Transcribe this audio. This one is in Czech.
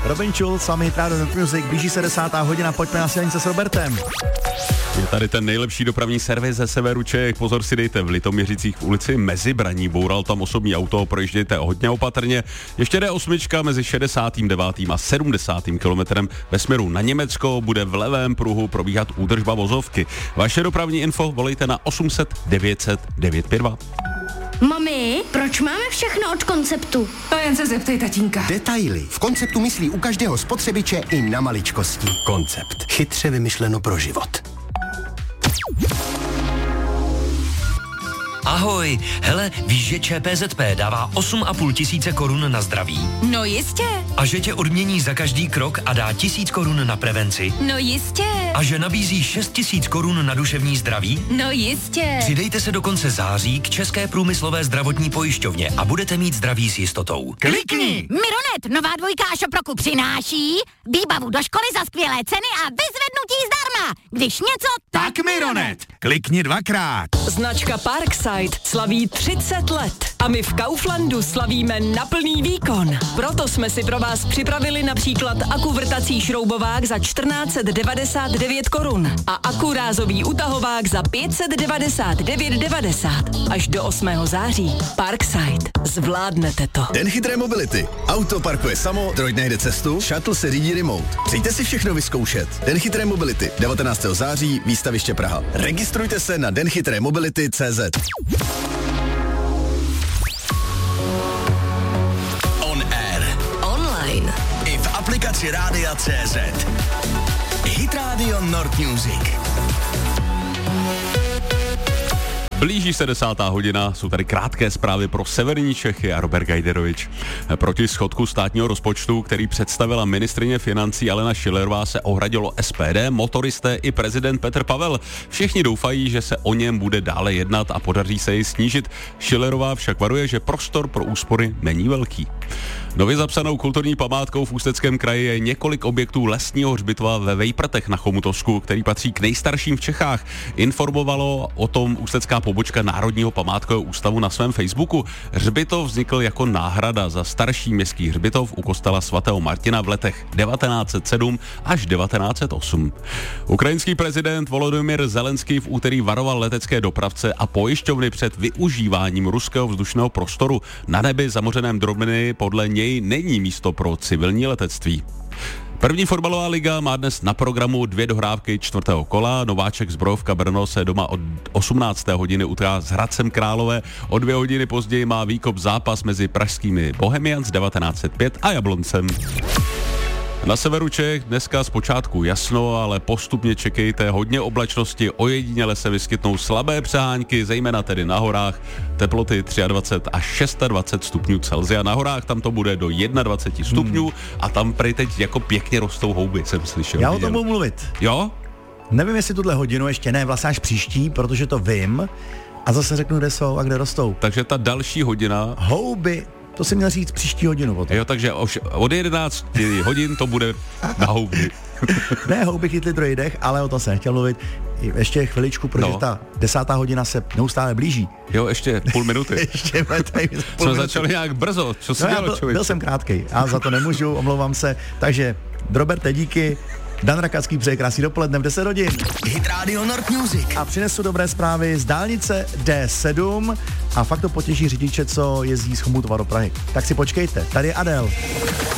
Robin Schulz, s vámi Hit Radio Not Music, blíží se 10. hodina, pojďme na silnice s Robertem. Je tady ten nejlepší dopravní servis ze severu Čech. Pozor si dejte, v Litoměřicích v ulici Mezibraní boural tam osobní auto, projíždějte hodně opatrně. Ještě D8 mezi 69. a 70. kilometrem ve směru na Německo bude v levém pruhu probíhat údržba vozovky. Vaše dopravní info volejte na 800 900 952. Mami, proč máme všechno od Konceptu? To jen se zeptej tatínka. Detaily. V Konceptu myslí u každého spotřebiče i na maličkosti. Koncept. Chytře vymyšleno pro život. Ahoj, hele, víš, že ČPZP dává 8,5 tisíce korun na zdraví? No jistě. A že tě odmění za každý krok a dá 1000 korun na prevenci? No jistě. A že nabízí 6 000 korun na duševní zdraví? No jistě. Přidejte se do konce září k České průmyslové zdravotní pojišťovně a budete mít zdraví s jistotou. Klikni! Mironet, nová dvojka Šoproku přináší výbavu do školy za skvělé ceny a vyzvednutí zdarma. Když něco, tak Mironet. Klikni 2krát. Značka Parkside slaví 30 let a my v Kauflandu slavíme na plný výkon. Proto jsme si pro vás připravili například akuvrtací šroubovák za 1499 korun a akurázový utahovák za 599,90 až do 8. září. Parkside. Zvládnete to. Den chytré mobility. Auto parkuje samo, droid najde cestu, shuttle se řídí remote. Přijďte si všechno vyzkoušet. Den chytré mobility. 19. září, výstaviště Praha. Registrujte se na denchytrémobility.cz. On air. online. I v aplikaci Rádia.cz. Hit Radio North Music. Blíží se 10. hodina, jsou tady krátké zprávy pro severní Čechy a Robert Gajderovič. Proti schodku státního rozpočtu, který představila ministryně financí Alena Schillerová, se ohradilo SPD, motoristé i prezident Petr Pavel. Všichni doufají, že se o něm bude dále jednat a podaří se jej snížit. Schillerová však varuje, že prostor pro úspory není velký. Nově zapsanou kulturní památkou v Ústeckém kraji je několik objektů lesního hřbitova ve Vejprtech na Chomutovsku, který patří k nejstarším v Čechách. Informovalo o tom ústecká pobočka Národního památkového ústavu na svém Facebooku. Hřbitov vznikl jako náhrada za starší městský hřbitov u kostela svatého Martina v letech 1907 až 1908. Ukrajinský prezident Volodymyr Zelenský v úterý varoval letecké dopravce a pojišťovny před využíváním ruského vzdušného prostoru. Na nebi zamořeném drobny podle něj není místo pro civilní letectví. První fotbalová liga má dnes na programu 2 dohrávky 4. kola. Nováček Zbrojovka Brno se doma od 18. hodiny utká s Hradcem Králové. O 2 hodiny později má výkop zápas mezi pražskými Bohemians 1905 a Jabloncem. Na severu Čech dneska zpočátku jasno, ale postupně čekejte hodně oblačnosti, ojediněle se vyskytnou slabé přehánky, zejména tedy na horách, teploty 23 až 26 stupňů Celsia. Na horách tam to bude do 21 stupňů a tam prej teď jako pěkně rostou houby, jsem slyšel. Já o tom budu mluvit. Jo? Nevím, jestli tuhle hodinu ještě ne, vlastně až příští, protože to vím a zase řeknu, kde jsou a kde rostou. Takže ta další hodina... Houby. To jsem měl říct příští hodinu potom. Jo, takže od 11 hodin to bude na houby. Ne, houby chytli droidech, ale o tom jsem nechtěl mluvit. Ještě chviličku, protože ta 10. hodina se neustále blíží. Jo, ještě půl minuty. Ještě jsme začali nějak brzo. Co se dělo, člověk? Byl jsem krátkej a za to nemůžu, omlouvám se. Takže, Roberte, díky. Dan Rakacký přeje krásný dopoledne v 10 hodin. Hit Radio North Music. A přinesu dobré zprávy z dálnice D7 a fakt to potěší řidiče, co jezdí z Chomutova do Prahy. Tak si počkejte, tady je Adele.